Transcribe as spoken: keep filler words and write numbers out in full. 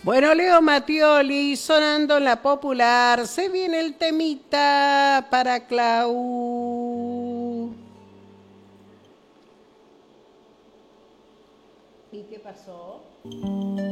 Bueno, Leo Mattioli, sonando en la popular, se viene el temita para Clau. ¿Y qué pasó?